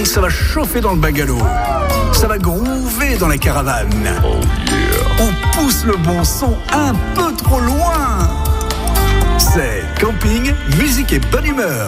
Ça va chauffer dans le bungalow. Ça va groover dans la caravane. On pousse le bon son un peu trop loin. C'est camping, musique et bonne humeur.